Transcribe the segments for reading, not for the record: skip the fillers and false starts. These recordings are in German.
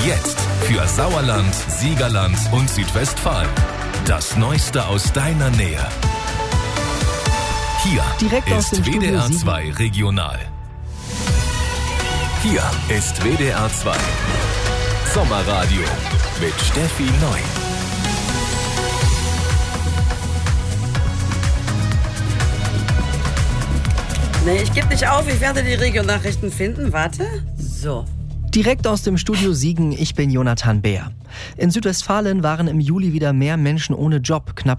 Jetzt für Sauerland, Siegerland und Südwestfalen. Das Neueste aus deiner Nähe. Hier direkt aus dem ist Studio WDR 7. 2 Regional. Hier ist WDR 2 Sommerradio mit Steffi Neu. Nee, ich gebe nicht auf, ich werde die Regionalnachrichten finden. Warte. So. Direkt aus dem Studio Siegen, ich bin Jonathan Beer. In Südwestfalen waren im Juli wieder mehr Menschen ohne Job. Knapp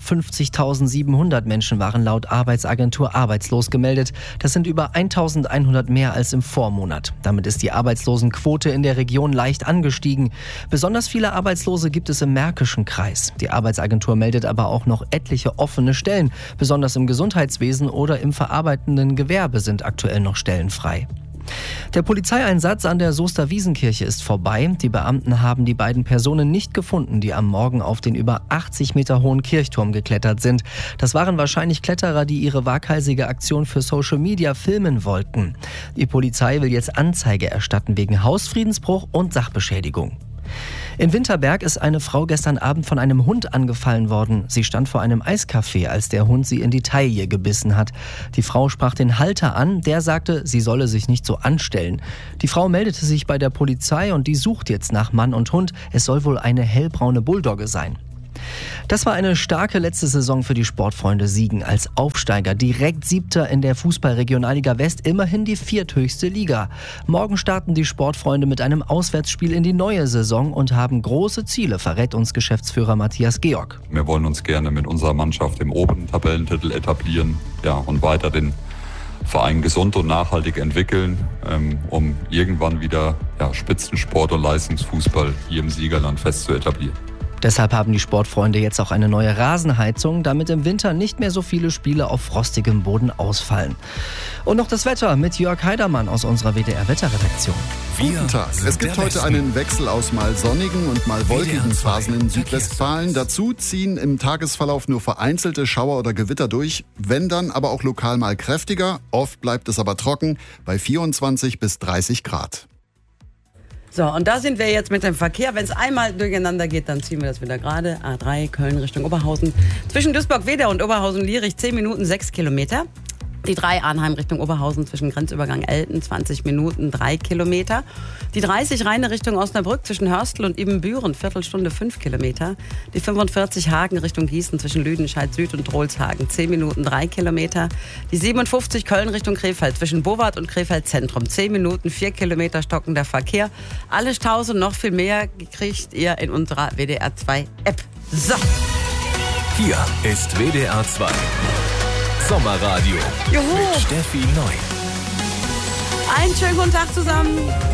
50.700 Menschen waren laut Arbeitsagentur arbeitslos gemeldet. Das sind über 1.100 mehr als im Vormonat. Damit ist die Arbeitslosenquote in der Region leicht angestiegen. Besonders viele Arbeitslose gibt es im Märkischen Kreis. Die Arbeitsagentur meldet aber auch noch etliche offene Stellen. Besonders im Gesundheitswesen oder im verarbeitenden Gewerbe sind aktuell noch Stellen frei. Der Polizeieinsatz an der Soester Wiesenkirche ist vorbei. Die Beamten haben die beiden Personen nicht gefunden, die am Morgen auf den über 80 Meter hohen Kirchturm geklettert sind. Das waren wahrscheinlich Kletterer, die ihre waghalsige Aktion für Social Media filmen wollten. Die Polizei will jetzt Anzeige erstatten wegen Hausfriedensbruch und Sachbeschädigung. In Winterberg ist eine Frau gestern Abend von einem Hund angefallen worden. Sie stand vor einem Eiscafé, als der Hund sie in die Taille gebissen hat. Die Frau sprach den Halter an, der sagte, sie solle sich nicht so anstellen. Die Frau meldete sich bei der Polizei und die sucht jetzt nach Mann und Hund. Es soll wohl eine hellbraune Bulldogge sein. Das war eine starke letzte Saison für die Sportfreunde Siegen als Aufsteiger. Direkt Siebter in der Fußball-Regionalliga West, immerhin die vierthöchste Liga. Morgen starten die Sportfreunde mit einem Auswärtsspiel in die neue Saison und haben große Ziele, verrät uns Geschäftsführer Matthias Georg. Wir wollen uns gerne mit unserer Mannschaft im oberen Tabellentitel etablieren, und weiter den Verein gesund und nachhaltig entwickeln, um irgendwann wieder Spitzensport und Leistungsfußball hier im Siegerland fest zu etablieren. Deshalb haben die Sportfreunde jetzt auch eine neue Rasenheizung, damit im Winter nicht mehr so viele Spiele auf frostigem Boden ausfallen. Und noch das Wetter mit Jörg Heidermann aus unserer WDR-Wetterredaktion. Guten Tag. Es gibt heute einen Wechsel aus mal sonnigen und mal wolkigen Phasen in Südwestfalen. Dazu ziehen im Tagesverlauf nur vereinzelte Schauer oder Gewitter durch, wenn dann aber auch lokal mal kräftiger. Oft bleibt es aber trocken bei 24 bis 30 Grad. So, und da sind wir jetzt mit dem Verkehr. Wenn es einmal durcheinander geht, dann ziehen wir das wieder gerade. A3 Köln Richtung Oberhausen. Zwischen Duisburg-Wedau und Oberhausen-Lierich 10 Minuten 6 Kilometer. Die 3 Arnheim Richtung Oberhausen zwischen Grenzübergang Elten 20 Minuten 3 Kilometer. Die 30 Rheine Richtung Osnabrück zwischen Hörstel und Ibbenbüren Viertelstunde 5 Kilometer. Die 45 Hagen Richtung Gießen zwischen Lüdenscheid Süd und Drolshagen 10 Minuten 3 Kilometer. Die 57 Köln Richtung Krefeld zwischen Bowart und Krefeld Zentrum 10 Minuten 4 Kilometer stockender Verkehr. Alle Staus und noch viel mehr kriegt ihr in unserer WDR 2 App. So. Hier ist WDR 2 Sommerradio Juhu. mit Steffi Neu. Einen schönen guten Tag zusammen.